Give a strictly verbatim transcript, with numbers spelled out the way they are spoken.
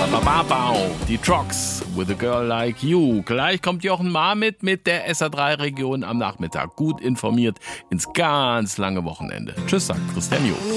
Babababau, die Trucks with a girl like you. Gleich kommt Jochen Marmit mit der S R drei Region am Nachmittag. Gut informiert ins ganz lange Wochenende. Tschüss, sagt Christian Jo.